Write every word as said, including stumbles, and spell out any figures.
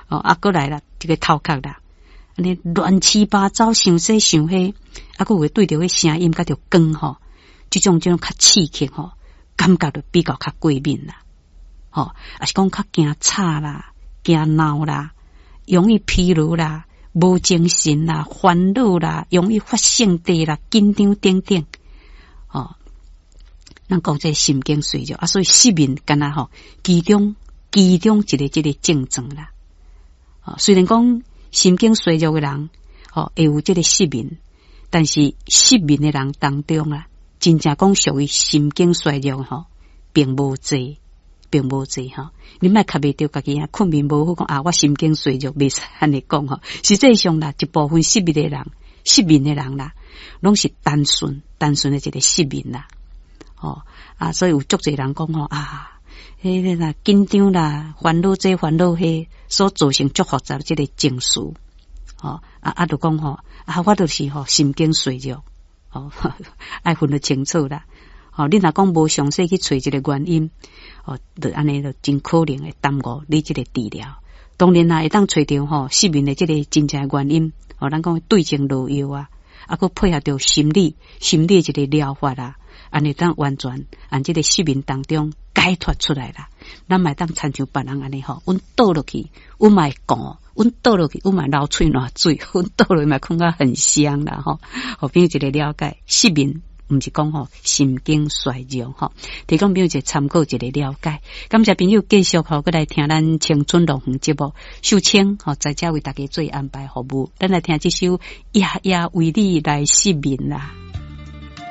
哦，啊，过来啦，这个头壳啦，安尼乱七八糟，想西想迄，啊，佮会对着迄声音，甲着光吼，这种这种较刺激吼，感觉就比较较过敏啦，吼，啊是讲较惊吵啦，惊闹啦，容易疲劳啦，无精神啦，烦恼啦，容易发性地啦，紧张等等，哦，咱讲这神经衰弱啊，所以失眠干那吼，其中其中一个这个症状啦。虽然讲神经衰弱的人，哦，会有这个失眠，但是失眠的人当中啊，真正讲属于神经衰弱吼，并无济，并无济哈。你莫卡袂着家己啊，困眠无好讲啊，我神经衰弱，袂使安尼讲吼。实际上啦，一部分失眠的人，失眠的人啦，拢是单纯单纯的一个失眠啦，哦啊，所以有足侪人讲吼啊。迄个啦，紧张啦，烦恼这烦恼迄，所造成足复杂这个情绪，哦啊啊，就讲吼啊，我就是吼神经衰弱，哦，爱分得清楚啦。哦，你若讲无详细去找一个原因，哦，就安尼就真可能会耽误你这个治疗。当然啦，会当找到吼失眠的这个真正原因，哦，咱讲对症下药啊，啊，佮配合着心理心理一个疗法啊。安尼当完全按这个失眠当中解脱出来啦，咱咪当参像别人安尼吼，阮倒落去，阮咪讲，阮倒落去，阮咪流喙烂水，阮倒落去咪困到很香啦吼。互朋友一个了解，失眠毋是讲吼神经衰弱吼，提供朋友一个参考一个了解。感谢朋友继续吼，过来听咱青春乐园节目，秀清吼在遮为大家做安排服务，咱来听这首夜夜为你来失眠啦。